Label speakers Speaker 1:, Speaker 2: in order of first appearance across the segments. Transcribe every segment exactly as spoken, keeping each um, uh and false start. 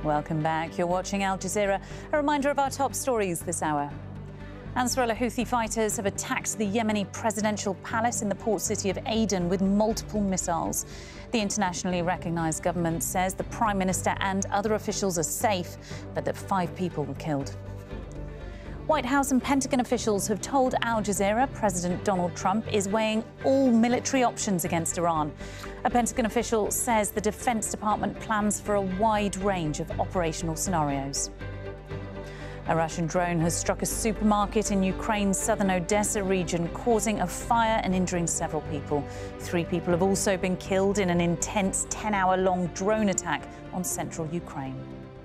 Speaker 1: Welcome back. You're watching Al Jazeera. A reminder of our top stories this hour. Ansarullah Houthi fighters have attacked the Yemeni presidential palace in the port city of Aden with multiple missiles. The internationally recognised government says the Prime Minister and other officials are safe, but that five people were killed. White House and Pentagon officials have told Al Jazeera President Donald Trump is weighing all military options against Iran. A Pentagon official says the Defense Department plans for a wide range of operational scenarios. A Russian drone has struck a supermarket in Ukraine's southern Odessa region, causing a fire and injuring several people. Three people have also been killed in an intense ten-hour-long drone attack on central Ukraine.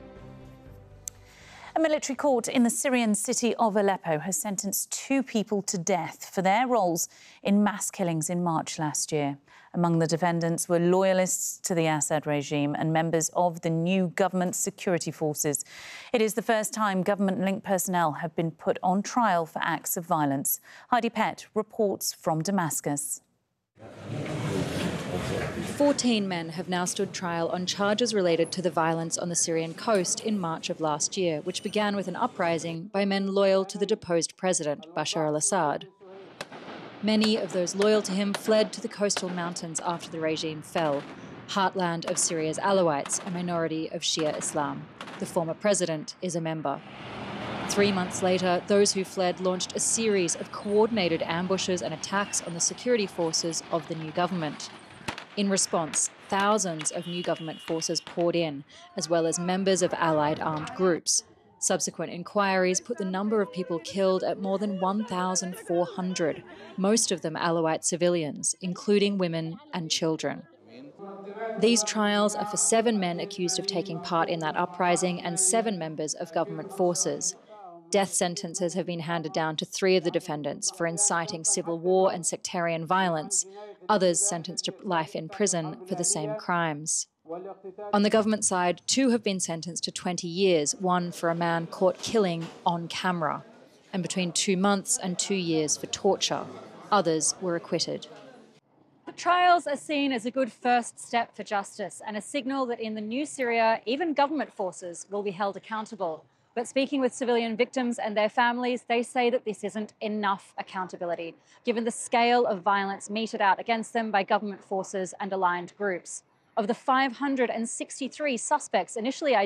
Speaker 1: A military court in the Syrian city of Aleppo has sentenced two people to death for their roles in mass killings in March last year. Among the defendants were loyalists to the Assad regime and members of the new government security forces. It is the first time government-linked personnel have been put on trial for acts of violence. Heidi Pett reports from Damascus.
Speaker 2: Fourteen men have now stood trial on charges related to the violence on the Syrian coast in March of last year, which began with an uprising by men loyal to the deposed president, Bashar al-Assad. Many of those loyal to him fled to the coastal mountains after the regime fell, heartland of Syria's Alawites, a minority of Shia Islam. The former president is a member. Three months later, those who fled launched a series of coordinated ambushes and attacks on the security forces of the new government. In response, thousands of new government forces poured in, as well as members of allied armed groups. Subsequent inquiries put the number of people killed at more than one thousand four hundred, most of them Alawite civilians, including women and children. These trials are for seven men accused of taking part in that uprising and seven members of government forces. Death sentences have been handed down to three of the defendants for inciting civil war and sectarian violence, others sentenced to life in prison for the same crimes. On the government side, two have been sentenced to twenty years, one for a man caught killing on camera, and between two months and two years for torture. Others were acquitted.
Speaker 3: The trials are seen as a good first step for justice and a signal that in the new Syria, even government forces will be held accountable. But speaking with civilian victims and their families, they say that this isn't enough accountability, given the scale of violence meted out against them by government forces and aligned groups. Of the five hundred sixty-three suspects initially identified,